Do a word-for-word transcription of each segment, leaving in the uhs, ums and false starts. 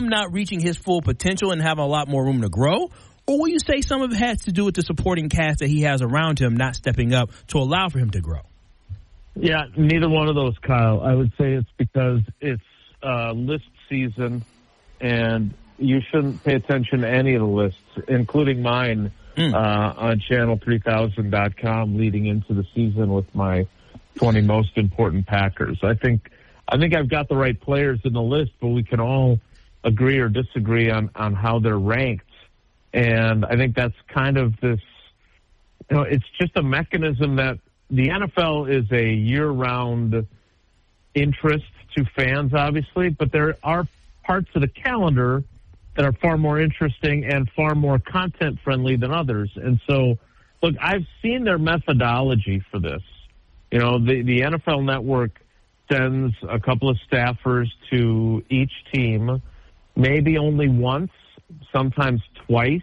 him not reaching his full potential and having a lot more room to grow? Or will you say some of it has to do with the supporting cast that he has around him not stepping up to allow for him to grow? Yeah, neither one of those, Kyle. I would say it's because it's uh, list season, and you shouldn't pay attention to any of the lists, including mine mm. uh, on channel three thousand dot com leading into the season with my twenty most important Packers. I think I think I've got the right players in the list, but we can all agree or disagree on, on how they're ranked. And I think that's kind of this, you know, it's just a mechanism that the N F L is a year-round interest to fans, obviously, but there are parts of the calendar that are far more interesting and far more content-friendly than others. And so, look, I've seen their methodology for this. You know, the, the N F L Network sends a couple of staffers to each team, maybe only once, sometimes twice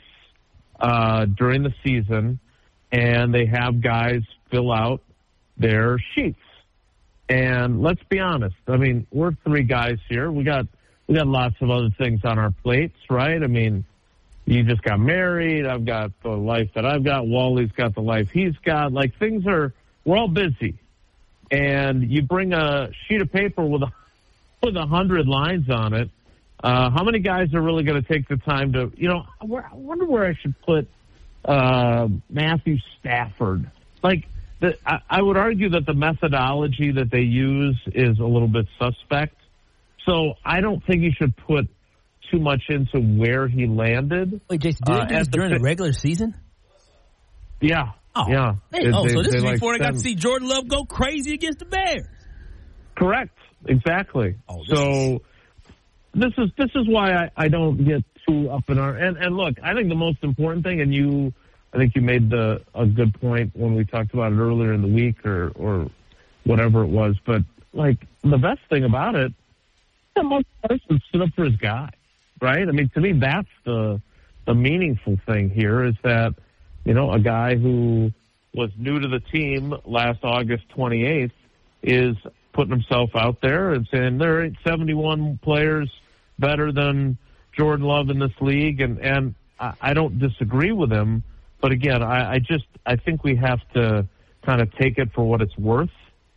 uh, during the season, and they have guys fill out their sheets. And let's be honest, I mean, we're three guys here. We got we got lots of other things on our plates, right? I mean, you just got married. I've got the life that I've got. Wally's got the life he's got. Like, things are, we're all busy. And you bring a sheet of paper with a with a hundred lines on it. Uh, how many guys are really going to take the time to, you know, I wonder where I should put uh, Matthew Stafford. Like, the, I, I would argue that the methodology that they use is a little bit suspect. So I don't think you should put too much into where he landed. Wait, Jason, did uh, they do this during the, the regular season? Yeah. Oh, yeah. They, it, oh they, so this they is like before they got send, to see Jordan Love go crazy against the Bears. Correct. Exactly. Oh, this so is... this is this is why I, I don't get too up in our and, and look, I think the most important thing, and you I think you made the a good point when we talked about it earlier in the week or or whatever it was, but like the best thing about it, the most person stood up for his guy, right? I mean, to me, that's the the meaningful thing here is that, you know, a guy who was new to the team last August twenty-eighth is putting himself out there and saying there are seventy-one players better than Jordan Love in this league, and, and I, I don't disagree with him. But again, I, I just I think we have to kind of take it for what it's worth,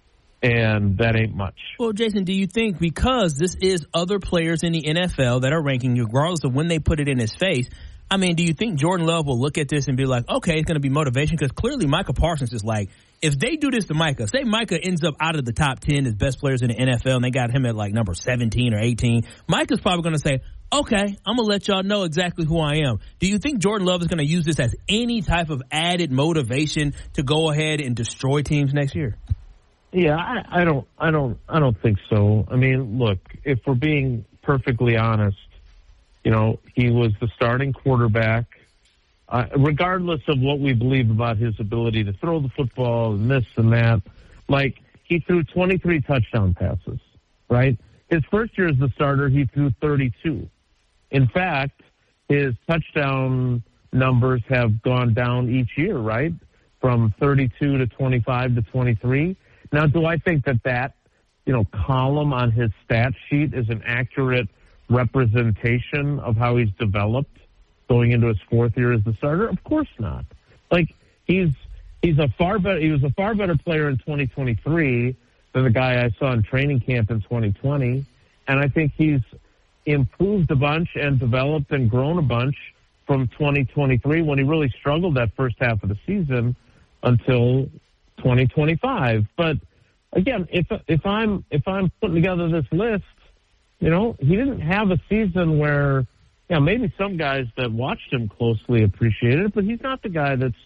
and that ain't much. Well, Jason, do you think because this is other players in the N F L that are ranking you, regardless of when they put it in his face, I mean, do you think Jordan Love will look at this and be like, okay, it's going to be motivation? Because clearly Micah Parsons is like, if they do this to Micah, say Micah ends up out of the top ten as best players in the N F L and they got him at like number seventeen or eighteen, Micah's probably going to say, okay, I'm going to let y'all know exactly who I am. Do you think Jordan Love is going to use this as any type of added motivation to go ahead and destroy teams next year? Yeah, I, I don't, I don't, I don't think so. I mean, look, if we're being perfectly honest, you know, he was the starting quarterback. Uh, regardless of what we believe about his ability to throw the football and this and that, like, he threw twenty-three touchdown passes, right? His first year as the starter, he threw thirty-two. In fact, his touchdown numbers have gone down each year, right? From thirty-two to twenty-five to twenty-three. Now, do I think that that, you know, column on his stat sheet is an accurate representation of how he's developed going into his fourth year as the starter? Of course not. Like, he's he's a far better he was a far better player in twenty twenty-three than the guy I saw in training camp in twenty twenty, and I think he's improved a bunch and developed and grown a bunch from twenty twenty-three when he really struggled that first half of the season until twenty twenty-five. But again, if if I'm if I'm putting together this list, you know, he didn't have a season where, yeah, maybe some guys that watched him closely appreciated it, but he's not the guy that's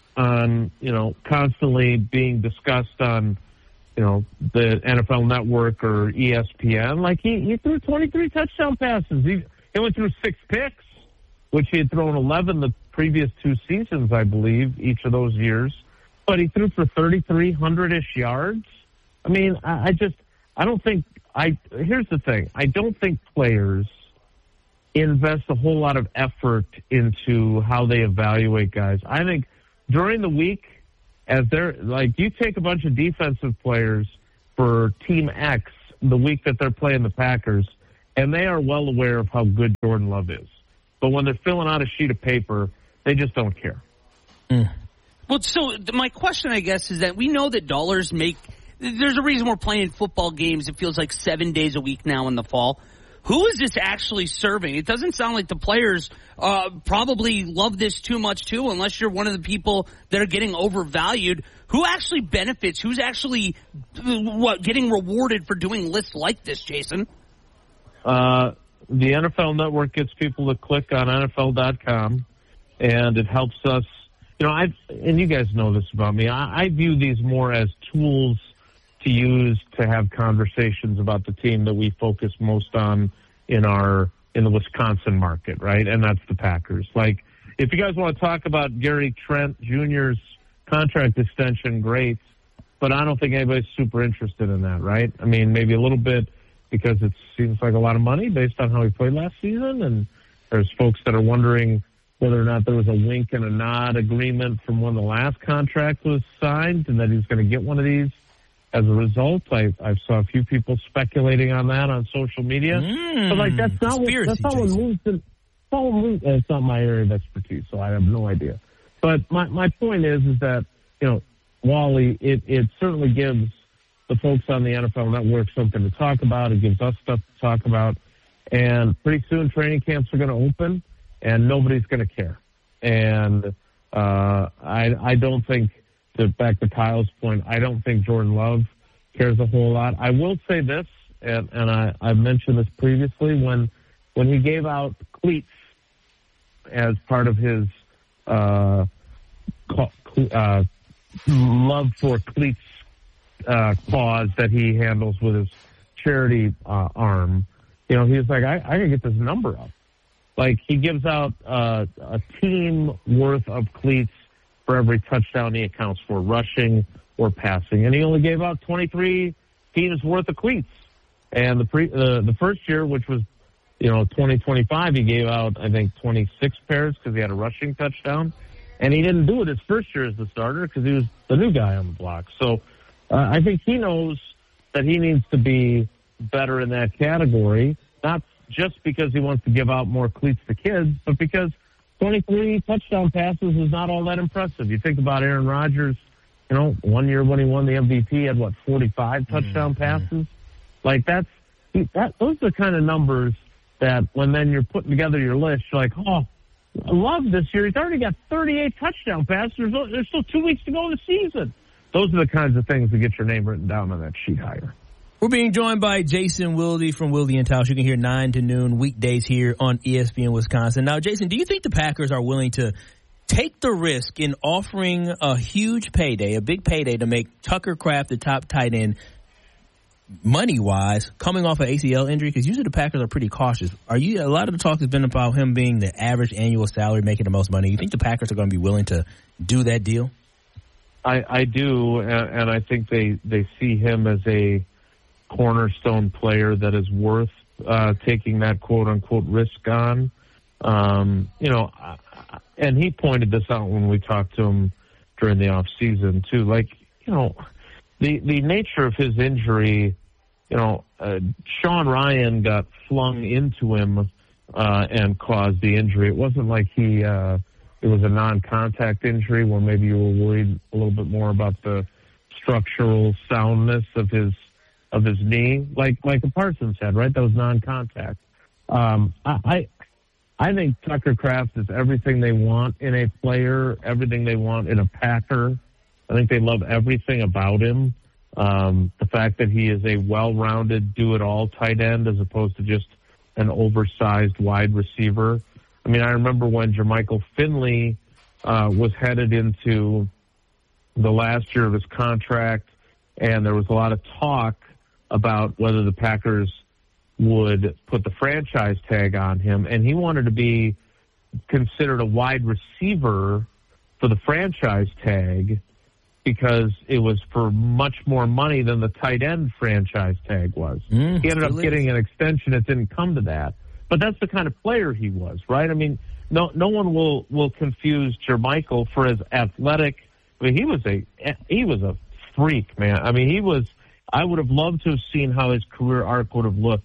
on, you know, constantly being discussed on, you know, the N F L Network or E S P N. Like, he, he threw twenty-three touchdown passes. He, he went through six picks, which he had thrown eleven the previous two seasons, I believe, each of those years. But he threw for thirty-three hundred-ish yards. I mean, I, I just, I don't think, I, here's the thing. I don't think players invest a whole lot of effort into how they evaluate guys. I think during the week, as they're, like, you take a bunch of defensive players for Team X the week that they're playing the Packers, and they are well aware of how good Jordan Love is. But when they're filling out a sheet of paper, they just don't care. Mm. Well, so my question, I guess, is that we know that dollars make – there's a reason we're playing football games. It feels like seven days a week now in the fall. Who is this actually serving? It doesn't sound like the players uh, probably love this too much, too, unless you're one of the people that are getting overvalued. Who actually benefits? Who's actually what getting rewarded for doing lists like this, Jason? Uh, the N F L Network gets people to click on N F L dot com, and it helps us. You know, I and you guys know this about me. I, I view these more as tools to use to have conversations about the team that we focus most on in our in the Wisconsin market, right? And that's the Packers. Like, if you guys want to talk about Gary Trent Junior's contract extension, great, but I don't think anybody's super interested in that, right? I mean, maybe a little bit because it seems like a lot of money based on how he played last season, and there's folks that are wondering whether or not there was a wink and a nod agreement from when the last contract was signed and that he's going to get one of these as a result. I, I saw a few people speculating on that on social media. Mm, but, like, that's not what, that's not what moves in, it's not my area of expertise, so I have no idea. But my, my point is, is that, you know, Wally, it, it certainly gives the folks on the N F L Network something to talk about. It gives us stuff to talk about. And pretty soon training camps are going to open, and nobody's going to care. And uh, I, I don't think, to back to Kyle's point, I don't think Jordan Love cares a whole lot. I will say this, and, and I, I've mentioned this previously, when when he gave out cleats as part of his uh, uh, love for cleats uh, cause that he handles with his charity uh, arm, you know, he was like, I, I gotta get this number up. Like, he gives out uh, a team worth of cleats for every touchdown he accounts for, rushing or passing. And he only gave out twenty-three teams worth of cleats. And the pre, uh, the first year, which was, you know, twenty twenty-five, he gave out, I think, twenty-six pairs because he had a rushing touchdown. And he didn't do it his first year as the starter because he was the new guy on the block. So uh, I think he knows that he needs to be better in that category, not just because he wants to give out more cleats to kids, but because twenty-three touchdown passes is not all that impressive. You think about Aaron Rodgers, you know, one year when he won the M V P, he had, what, forty-five touchdown mm-hmm. passes? Like, that's, that, those are the kind of numbers that when then you're putting together your list, you're like, oh, I love this year. He's already got thirty-eight touchdown passes. There's, there's still two weeks to go in the season. Those are the kinds of things that get your name written down on that sheet higher. We're being joined by Jason Wilde from Wilde and Tausch. You can hear nine to noon weekdays here on E S P N Wisconsin. Now, Jason, do you think the Packers are willing to take the risk in offering a huge payday, a big payday, to make Tucker Kraft the top tight end money-wise coming off an A C L injury? Because usually the Packers are pretty cautious. Are you? A lot of the talk has been about him being the average annual salary, making the most money. You think the Packers are going to be willing to do that deal? I, I do, and, and I think they, they see him as a cornerstone player that is worth uh, taking that quote-unquote risk on. Um, you know, and he pointed this out when we talked to him during the off season too. Like, you know, the the nature of his injury, you know, uh, Sean Ryan got flung into him uh, and caused the injury. It wasn't like he uh, it was a non-contact injury where maybe you were worried a little bit more about the structural soundness of his of his knee, like Michael Parsons said, right? That was non-contact. Um, I, I I think Tucker Kraft is everything they want in a player, everything they want in a Packer. I think they love everything about him. Um, the fact that he is a well-rounded, do-it-all tight end as opposed to just an oversized wide receiver. I mean, I remember when Jermichael Finley uh, was headed into the last year of his contract, and there was a lot of talk about whether the Packers would put the franchise tag on him, and he wanted to be considered a wide receiver for the franchise tag because it was for much more money than the tight end franchise tag was. Mm, he ended up getting an extension. It didn't come to that. But that's the kind of player he was, right? I mean, no no one will, will confuse Jermichael for his athletic. I mean, he was a he was a freak, man. I mean, he was. I would have loved to have seen how his career arc would have looked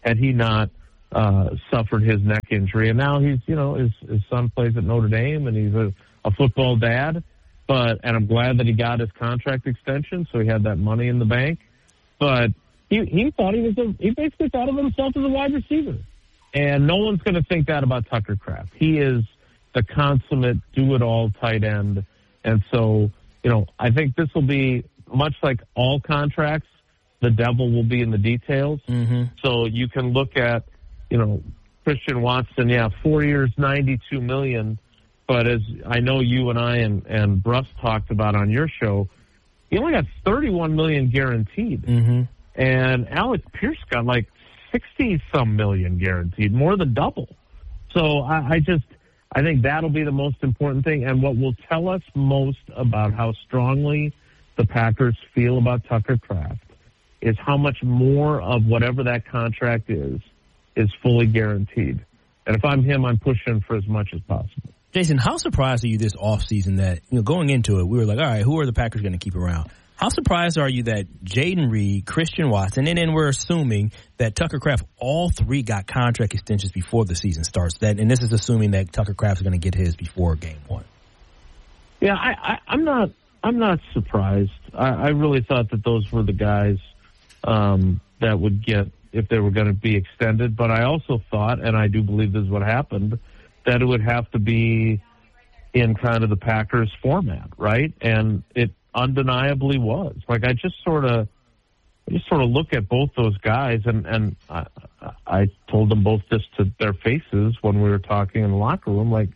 had he not uh, suffered his neck injury. And now he's, you know, his, his son plays at Notre Dame, and he's a, a football dad. But and I'm glad that he got his contract extension, so he had that money in the bank. But he he thought he was a, he basically thought of himself as a wide receiver, and no one's going to think that about Tucker Kraft. He is the consummate do-it-all tight end, and so you know I think this will be much like all contracts. The devil will be in the details. Mm-hmm. So you can look at you know Christian Watson, yeah, four years, ninety-two million. But as I know you and I and and Bruss talked about on your show, he only got thirty-one million guaranteed. Mm-hmm. And Alec Pierce got like sixty-some million guaranteed, more than double. So I, I just, I think that'll be the most important thing. And what will tell us most about how strongly the Packers feel about Tucker Kraft is how much more of whatever that contract is, is fully guaranteed. And if I'm him, I'm pushing for as much as possible. Jason, how surprised are you this offseason that, you know, going into it, we were like, all right, who are the Packers going to keep around? How surprised are you that Jayden Reed, Christian Watson, and then we're assuming that Tucker Kraft, all three got contract extensions before the season starts? That, and this is assuming that Tucker Kraft is going to get his before game one. Yeah, I, I, I'm not. I'm not surprised. I, I really thought that those were the guys um, that would get if they were going to be extended. But I also thought, and I do believe this is what happened, that it would have to be in kind of the Packers format, right? And it undeniably was. Like I just sort of, I just sort of look at both those guys, and and I, I told them both this to their faces when we were talking in the locker room. Like,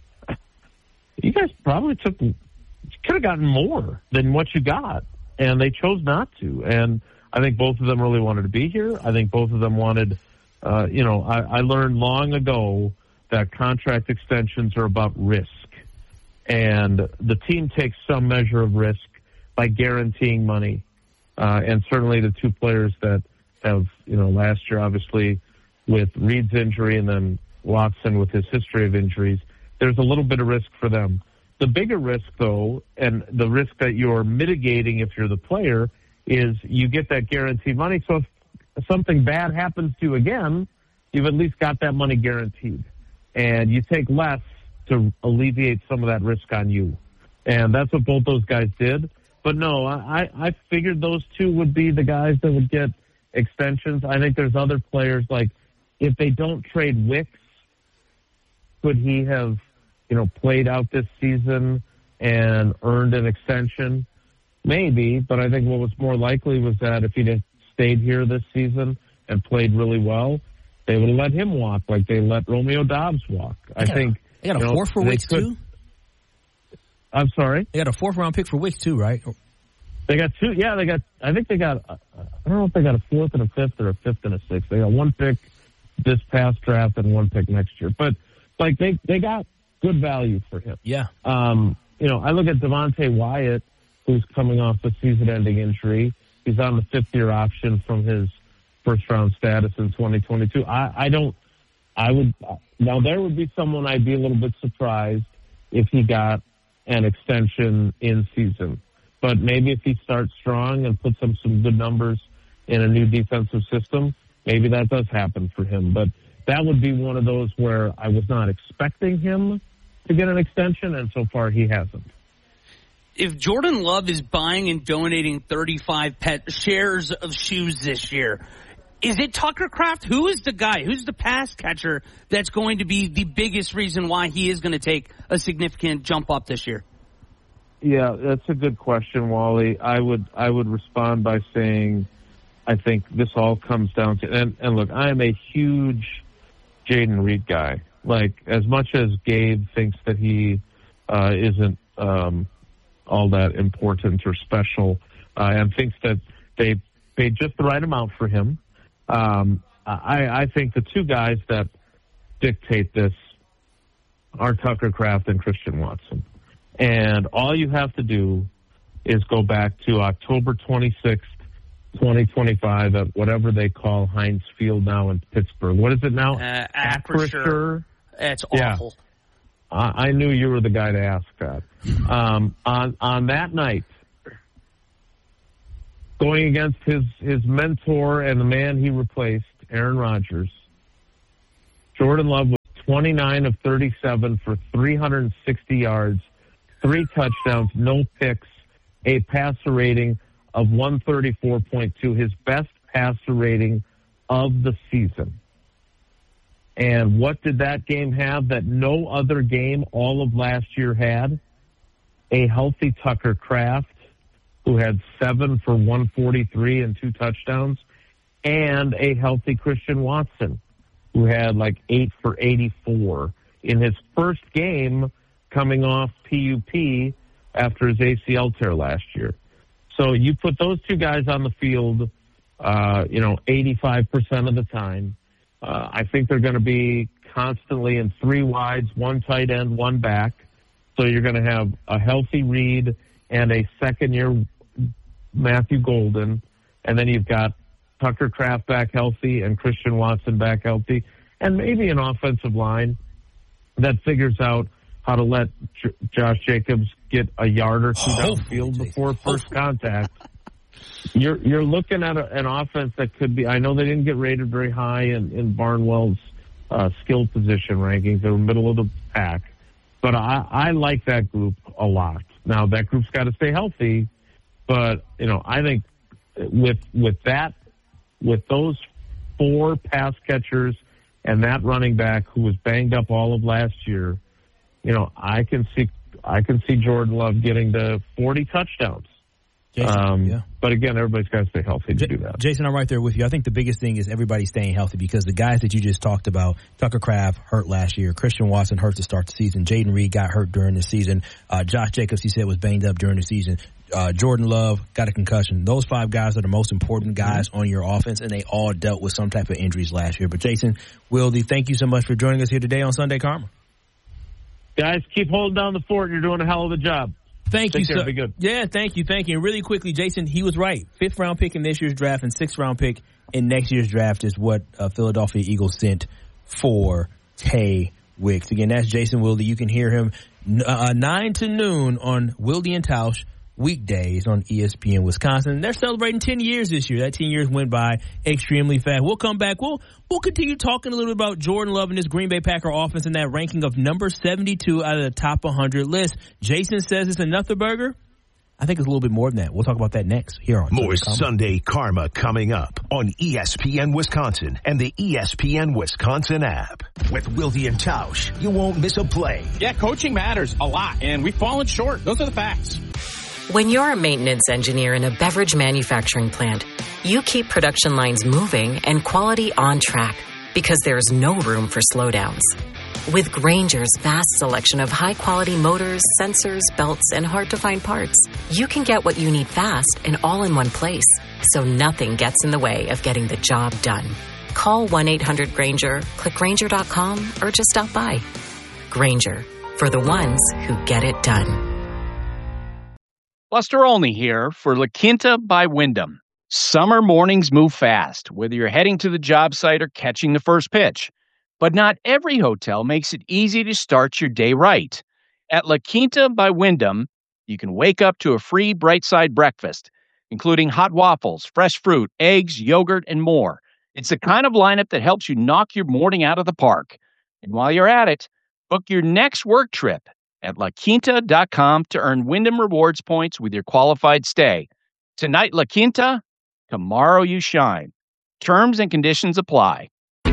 you guys probably took, could have gotten more than what you got, and they chose not to. And I think both of them really wanted to be here. I think both of them wanted, uh, you know, I, I learned long ago that contract extensions are about risk. And the team takes some measure of risk by guaranteeing money. Uh, and certainly the two players that have, you know, last year, obviously, with Reed's injury and then Watson with his history of injuries, there's a little bit of risk for them. The bigger risk, though, and the risk that you're mitigating if you're the player, is you get that guaranteed money. So if something bad happens to you again, you've at least got that money guaranteed. And you take less to alleviate some of that risk on you. And that's what both those guys did. But no, I, I figured those two would be the guys that would get extensions. I think there's other players, like if they don't trade Wicks, could he have, you know, played out this season and earned an extension? Maybe, but I think what was more likely was that if he'd stayed here this season and played really well, they would have let him walk like they let Romeo Doubs walk. I got think. A, they got a you know, fourth for Wicks, could, too? I'm sorry? They got a fourth round pick for Wicks, too, right? They got two. Yeah, they got, I think they got, I don't know if they got a fourth and a fifth or a fifth and a sixth. They got one pick this past draft and one pick next year. But, like, they, they got good value for him. Yeah. Um, you know, I look at Devontae Wyatt, who's coming off a season-ending injury. He's on the fifth-year option from his first-round status in twenty twenty-two. I, I don't, I would, now there would be someone I'd be a little bit surprised if he got an extension in season. But maybe if he starts strong and puts up some good numbers in a new defensive system, maybe that does happen for him. But that would be one of those where I was not expecting him to get an extension, and so far he hasn't. If Jordan Love is buying and donating thirty-five pet shares of shoes this year, is it Tucker Kraft? Who is the guy? Who's the pass catcher that's going to be the biggest reason why he is going to take a significant jump up this year? Yeah, that's a good question, Wally. I would I would respond by saying I think this all comes down to, and, and look, I am a huge Jayden Reed guy. Like, as much as Gabe thinks that he uh, isn't um, all that important or special, uh, and thinks that they paid just the right amount for him, um, I, I think the two guys that dictate this are Tucker Kraft and Christian Watson. And all you have to do is go back to October twenty-sixth, twenty twenty-five at whatever they call Heinz Field now in Pittsburgh. What is it now? Uh, Acrisure. It's awful. Yeah. I, I knew you were the guy to ask that. Um, on on that night, going against his, his mentor and the man he replaced Aaron Rodgers, Jordan Love was twenty-nine of thirty-seven for three hundred sixty yards, three touchdowns, no picks, a passer rating of one thirty-four point two, his best passer rating of the season. And what did that game have that no other game all of last year had? A healthy Tucker Kraft, who had seven for one forty-three and two touchdowns, and a healthy Christian Watson, who had like eight for eighty-four in his first game coming off P U P after his A C L tear last year. So you put those two guys on the field, uh, you know, eighty-five percent of the time. Uh, I think they're going to be constantly in three wides, one tight end, one back. So you're going to have a healthy Reed and a second-year Matthew Golden, and then you've got Tucker Kraft back healthy and Christian Watson back healthy, and maybe an offensive line that figures out how to let J- Josh Jacobs get a yard or two downfield before first contact. You're you're looking at a, an offense that could be. I know they didn't get rated very high in, in Barnwell's uh, skill position rankings. They were middle of the pack, but I, I like that group a lot. Now that group's got to stay healthy, but you know I think with with that with those four pass catchers and that running back who was banged up all of last year, you know I can see I can see Jordan Love getting to forty touchdowns. Jason, um, yeah. But again, everybody's got to stay healthy to J- do that. Jason, I'm right there with you. I think the biggest thing is everybody staying healthy because the guys that you just talked about, Tucker Kraft hurt last year, Christian Watson hurt to start the season, Jaden Reed got hurt during the season, uh, Josh Jacobs, he said, was banged up during the season, uh, Jordan Love got a concussion. Those five guys are the most important guys mm-hmm. on your offense, and they all dealt with some type of injuries last year. But Jason Wilde, thank you so much for joining us here today on Sunday Karma. Guys, keep holding down the fort. You're doing a hell of a job. Thank Take you, care, sir. be good. Yeah, thank you, thank you. And really quickly, Jason, he was right. Fifth round pick in this year's draft and sixth round pick in next year's draft is what uh, Philadelphia Eagles sent for Tay Wicks. Again, that's Jason Wilde. You can hear him uh, nine to noon on Wilde and Tausch weekdays on E S P N Wisconsin. They're celebrating ten years this year. That ten years went by extremely fast. We'll come back. We'll we'll continue talking a little bit about Jordan Love and this Green Bay Packer offense and that ranking of number seventy-two out of the top one hundred list. Jason says it's another burger. I think it's a little bit more than that. We'll talk about that next here on More Sunday Karma. Sunday Karma coming up on E S P N Wisconsin and the E S P N Wisconsin app. With Wilde and Tausch, you won't miss a play. Yeah, coaching matters a lot, and we've fallen short. Those are the facts. When you're a maintenance engineer in a beverage manufacturing plant, you keep production lines moving and quality on track because there's no room for slowdowns. With Grainger's vast selection of high-quality motors, sensors, belts, and hard-to-find parts, you can get what you need fast and all in one place, so nothing gets in the way of getting the job done. Call one eight hundred Grainger, click Grainger dot com, or just stop by. Grainger, for the ones who get it done. Buster Olney here for La Quinta by Wyndham. Summer mornings move fast, whether you're heading to the job site or catching the first pitch. But not every hotel makes it easy to start your day right. At La Quinta by Wyndham, you can wake up to a free Bright Side breakfast, including hot waffles, fresh fruit, eggs, yogurt, and more. It's the kind of lineup that helps you knock your morning out of the park. And while you're at it, book your next work trip at la quinta dot com to earn Wyndham Rewards points with your qualified stay. Tonight, La Quinta, tomorrow you shine. Terms and conditions apply.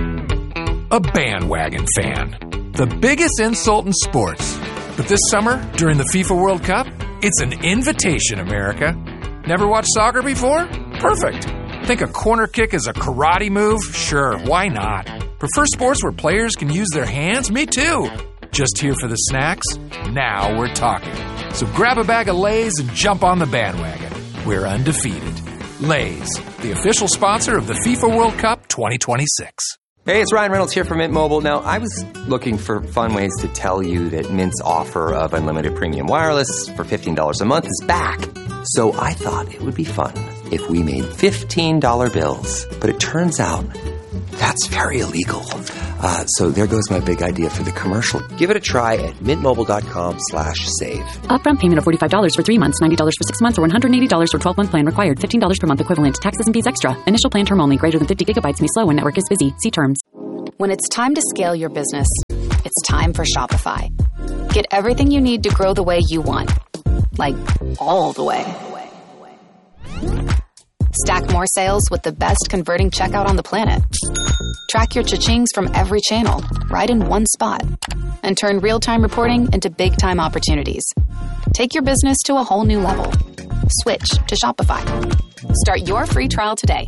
A bandwagon fan. The biggest insult in sports. But this summer, during the FIFA World Cup, it's an invitation, America. Never watched soccer before? Perfect. Think a corner kick is a karate move? Sure, why not? Prefer sports where players can use their hands? Me too. Just here for the snacks? Now we're talking. So grab a bag of Lay's and jump on the bandwagon. We're undefeated. Lay's, the official sponsor of the FIFA World Cup twenty twenty-six. Hey, it's Ryan Reynolds here from Mint Mobile. Now, I was looking for fun ways to tell you that Mint's offer of unlimited premium wireless for fifteen dollars a month is back. So I thought it would be fun if we made fifteen dollar bills. But it turns out That's very illegal. Uh, so there goes my big idea for the commercial. Give it a try at mintmobile.com slash save. Upfront payment of forty-five dollars for three months, ninety dollars for six months, or one hundred eighty dollars for twelve-month plan required. fifteen dollars per month equivalent. Taxes and fees extra. Initial plan term only. Greater than fifty gigabytes may slow when network is busy. See terms. When it's time to scale your business, it's time for Shopify. Get everything you need to grow the way you want. Like, all the way. Stack more sales with the best converting checkout on the planet. Track your cha-chings from every channel, right in one spot. And turn real-time reporting into big-time opportunities. Take your business to a whole new level. Switch to Shopify. Start your free trial today.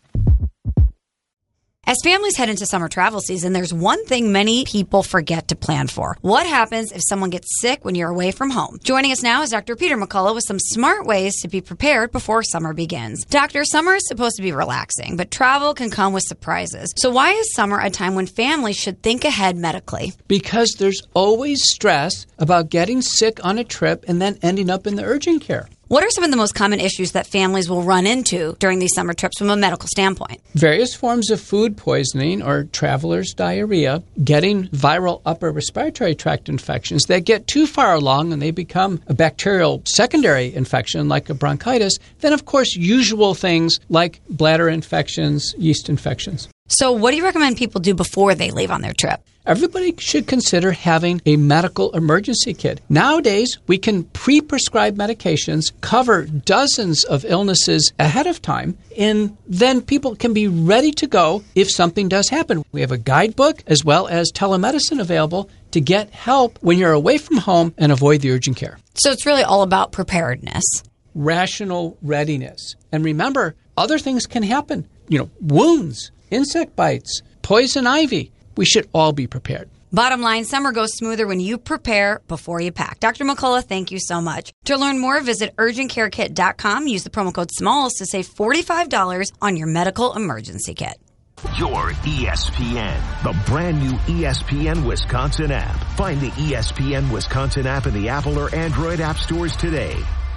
As families head into summer travel season, there's one thing many people forget to plan for. What happens if someone gets sick when you're away from home? Joining us now is Doctor Peter McCullough with some smart ways to be prepared before summer begins. Doctor, summer is supposed to be relaxing, but travel can come with surprises. So why is summer a time when families should think ahead medically? Because there's always stress about getting sick on a trip and then ending up in the urgent care. What are some of the most common issues that families will run into during these summer trips from a medical standpoint? Various forms of food poisoning or traveler's diarrhea, getting viral upper respiratory tract infections that get too far along and they become a bacterial secondary infection like a bronchitis. Then, of course, usual things like bladder infections, yeast infections. So what do you recommend people do before they leave on their trip? Everybody should consider having a medical emergency kit. Nowadays, we can pre-prescribe medications, cover dozens of illnesses ahead of time, and then people can be ready to go if something does happen. We have a guidebook as well as telemedicine available to get help when you're away from home and avoid the urgent care. So it's really all about preparedness. Rational readiness. And remember, other things can happen. You know, wounds, insect bites, poison ivy. We should all be prepared. Bottom line, summer goes smoother when you prepare before you pack. Doctor McCullough, thank you so much. To learn more, visit urgent care kit dot com. Use the promo code SMALLS to save forty-five dollars on your medical emergency kit. Your E S P N, the brand new E S P N Wisconsin app. Find the E S P N Wisconsin app in the Apple or Android app stores today.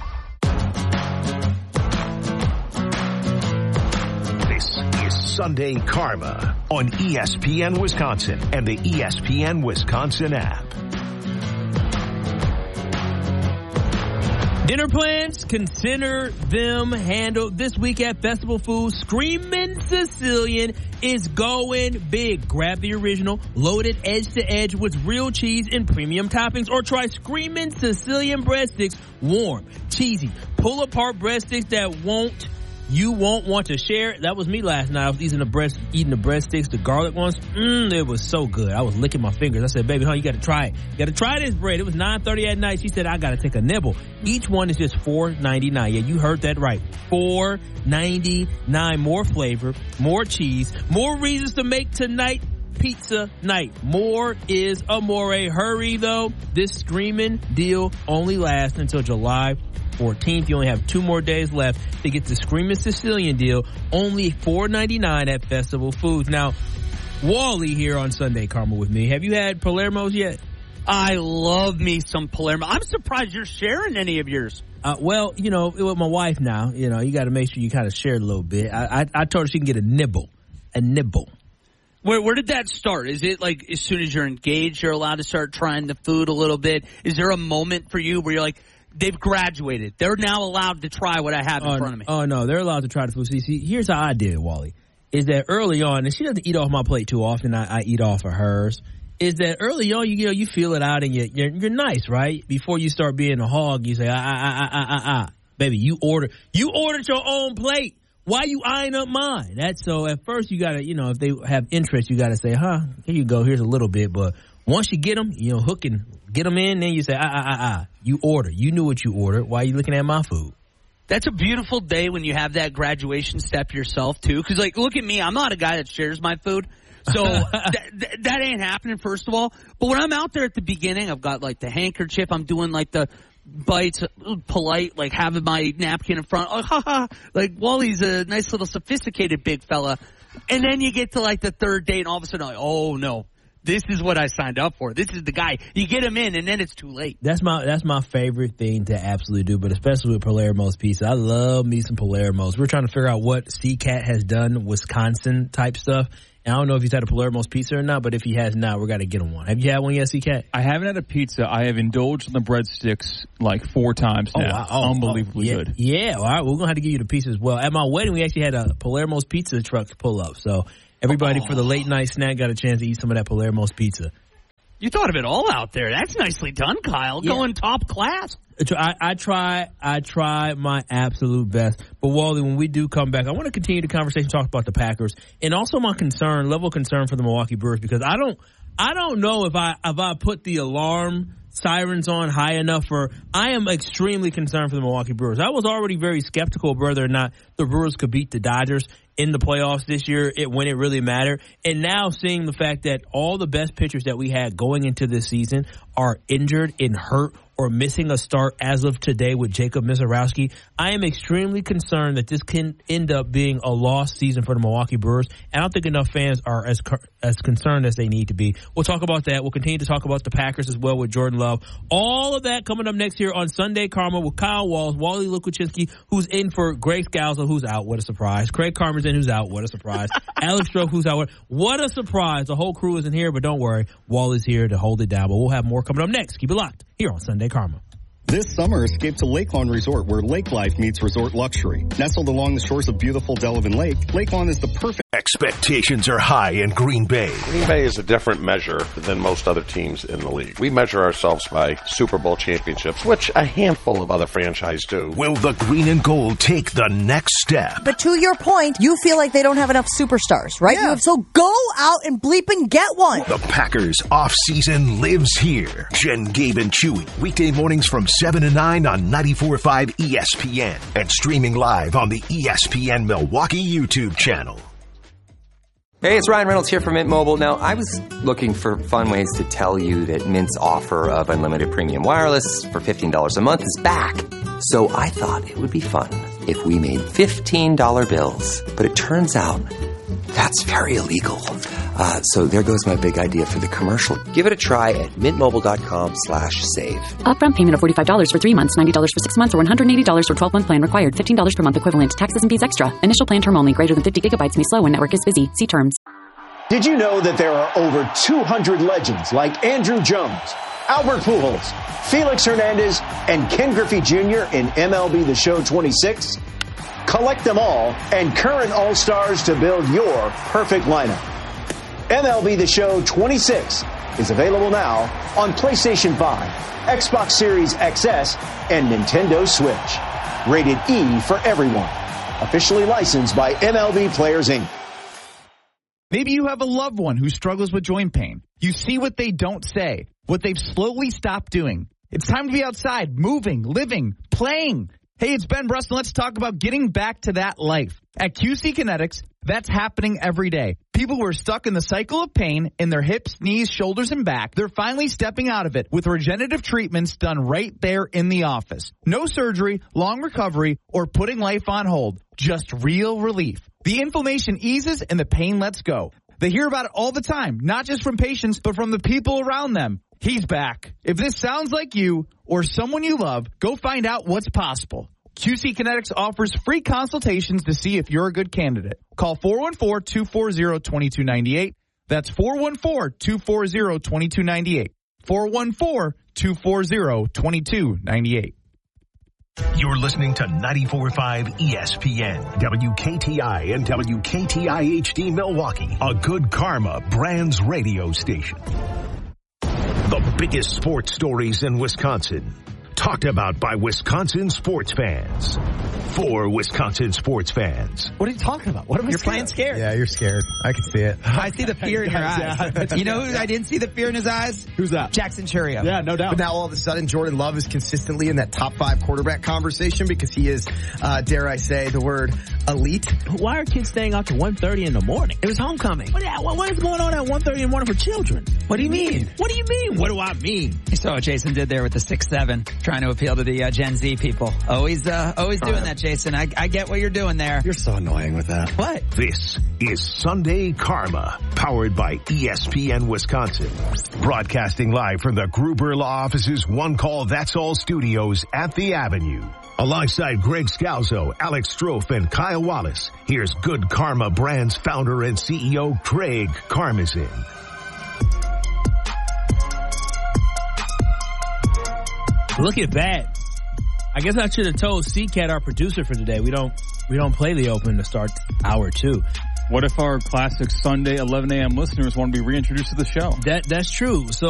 Sunday Karma on E S P N Wisconsin and the E S P N Wisconsin app. Dinner plans, consider them handled. This week at Festival Foods, Screamin' Sicilian is going big. Grab the original, loaded edge to edge with real cheese and premium toppings, or try Screamin' Sicilian breadsticks, warm, cheesy, pull apart breadsticks that won't You won't want to share. That was me last night. I was eating the breast, eating the breadsticks, the garlic ones. Mmm, it was so good. I was licking my fingers. I said, baby, huh, you got to try it. You got to try this bread. It was nine thirty at night. She said, I got to take a nibble. Each one is just four ninety-nine. Yeah, you heard that right. four ninety-nine. More flavor, more cheese, more reasons to make tonight pizza night. More is amore. Hurry, though. This screaming deal only lasts until July fourteenth. You only have two more days left to get the Screamin' Sicilian deal. Only four ninety-nine at Festival Foods. Now, Wally here on Sunday Karma with me. Have you had Palermo's yet? I love me some Palermo. I'm surprised you're sharing any of yours. Uh, well, you know, with my wife now, you know, you got to make sure you kind of share a little bit. I, I, I told her she can get a nibble. A nibble. Where where did that start? Is it like as soon as you're engaged, you're allowed to start trying the food a little bit? Is there a moment for you where you're like, they've graduated, they're now allowed to try what I have in oh, front of me? Oh, no, they're allowed to try the food. See, see, here's how I did it, Wally, is that early on, and she doesn't eat off my plate too often, I, I eat off of hers, is that early on, you, you know, you feel it out and you, you're, you're nice, right? Before you start being a hog, you say, ah, ah, ah, ah, ah, ah. Baby, you order, you ordered your own plate. Why you eyeing up mine? That's so at first you gotta, you know, if they have interest, you gotta say, huh, here you go, here's a little bit. But once you get them, you know, hook and get them in, then you say, ah, ah, ah, ah. You order. You knew what you ordered. Why are you looking at my food? That's a beautiful day when you have that graduation step yourself, too. Because, like, look at me. I'm not a guy that shares my food. So that, that, that ain't happening, first of all. But when I'm out there at the beginning, I've got, like, the handkerchief. I'm doing, like, the bites, polite, like having my napkin in front. Oh, ha, ha. Like, Wally's a nice little sophisticated big fella. And then you get to, like, the third date, and all of a sudden, like, oh, no. This is what I signed up for. This is the guy. You get him in, and then it's too late. That's my that's my favorite thing to absolutely do, but especially with Palermo's pizza. I love me some Palermo's. We're trying to figure out what C CAT has done, Wisconsin-type stuff, And I don't know if he's had a Palermo's pizza or not, but if he has not, we're got to get him one. Have you had one yet, C K? I haven't had a pizza. I have indulged in the breadsticks like four times now. Oh, wow. oh, Unbelievably oh, yeah, good. Yeah, all right. We're going to have to give you the pizza as well. At my wedding, we actually had a Palermo's pizza truck pull up. So everybody oh. for the late night snack got a chance to eat some of that Palermo's pizza. You thought of it all out there. That's nicely done, Kyle. Yeah. Going top class. I, I try I try my absolute best. But, Wally, when we do come back, I want to continue the conversation, talk about the Packers, and also my concern, level of concern for the Milwaukee Brewers, because I don't I don't know if I if I put the alarm sirens on high enough for I am extremely concerned for the Milwaukee Brewers. I was already very skeptical of whether or not the Brewers could beat the Dodgers in the playoffs this year it, when it really mattered. And now seeing the fact that all the best pitchers that we had going into this season are injured and hurt or missing a start as of today with Jacob Misiorowski, I am extremely concerned that this can end up being a lost season for the Milwaukee Brewers. And I don't think enough fans are as as concerned as they need to be. We'll talk about that. We'll continue to talk about the Packers as well with Jordan Love. All of that coming up next here on Sunday Karma with Kyle Walls, Wally Lukaczynski, who's in for Greg Scalzo, who's out. What a surprise. Craig Carmen's in, who's out. What a surprise. Alex Stroke, who's out. What a surprise. The whole crew isn't here, but don't worry. Wally's here to hold it down. But we'll have more coming up next. Keep it locked here on Sunday Karma. This summer, escape to Lakelon Resort, where lake life meets resort luxury. Nestled along the shores of beautiful Delavan Lake, Lakelon is the perfect... Expectations are high in Green Bay. Green Bay is a different measure than most other teams in the league. We measure ourselves by Super Bowl championships, which a handful of other franchises do. Will the green and gold take the next step? But to your point, you feel like they don't have enough superstars, right? Yeah. You have, so go out and bleep and get one. The Packers offseason lives here. Jen, Gabe, and Chewy. Weekday mornings from seven to nine on ninety-four point five E S P N. And streaming live on the E S P N Milwaukee YouTube channel. Hey, it's Ryan Reynolds here from Mint Mobile. Now, I was looking for fun ways to tell you that Mint's offer of unlimited premium wireless for fifteen dollars a month is back. So I thought it would be fun if we made fifteen dollar bills. But it turns out that's very illegal. Uh, so there goes my big idea for the commercial. Give it a try at mintmobile.com slash save. Upfront payment of forty-five dollars for three months, ninety dollars for six months, or one hundred eighty dollars for twelve-month plan required. fifteen dollars per month equivalent. Taxes and fees extra. Initial plan term only. Greater than fifty gigabytes may slow when network is busy. See terms. Did you know that there are over two hundred legends like Andrew Jones, Albert Pujols, Felix Hernandez, and Ken Griffey Junior in M L B The Show twenty-six? Collect them all and current All-Stars to build your perfect lineup. M L B The Show twenty-six is available now on PlayStation five, Xbox Series X S, and Nintendo Switch. Rated E for everyone. Officially licensed by M L B Players, Incorporated. Maybe you have a loved one who struggles with joint pain. You see what they don't say, what they've slowly stopped doing. It's time to be outside, moving, living, playing. Hey, it's Ben Brust, and let's talk about getting back to that life. At Q C Kinetics, that's happening every day. People who are stuck in the cycle of pain in their hips, knees, shoulders, and back, they're finally stepping out of it with regenerative treatments done right there in the office. No surgery, long recovery, or putting life on hold. Just real relief. The inflammation eases and the pain lets go. They hear about it all the time, not just from patients, but from the people around them. He's back. If this sounds like you or someone you love, go find out what's possible. Q C Kinetics offers free consultations to see if you're a good candidate. Call four one four, two four zero, two two nine eight. That's four one four, two four zero, two two nine eight. four one four, two four zero, two two nine eight. You're listening to ninety-four point five E S P N, W K T I and W K T I H D Milwaukee, a Good Karma Brands radio station. The biggest sports stories in Wisconsin, talked about by Wisconsin sports fans, for Wisconsin sports fans. What are you talking about? What am I You're scared playing of? scared. Yeah, you're scared. I can see it. I see the fear in your eyes. You know who I didn't see the fear in his eyes? Who's that? Jackson Churio. Yeah, no doubt. But now all of a sudden, Jordan Love is consistently in that top five quarterback conversation because he is, uh, dare I say, the word elite. Why are kids staying out to one thirty in the morning? It was homecoming. What, what, what is going on at one thirty in the morning for children? What do you mean? What do you mean? What do I mean? You saw what Jason did there with the six seven. trying to appeal to the uh, Gen Z people. Always, uh, always doing that, Jason. I, I get what you're doing there. You're so annoying with that. What? This is Sunday Karma, powered by E S P N Wisconsin. Broadcasting live from the Gruber Law Office's One Call That's All studios at the Avenue. Alongside Greg Scalzo, Alex Strofe, and Kyle Wallace, here's Good Karma Brands founder and C E O Craig Karmazin. Look at that. I guess I should have told C-Cat, our producer for today, we don't we don't play the Open to start hour two. What if our classic Sunday eleven a.m. listeners want to be reintroduced to the show? That That's true. So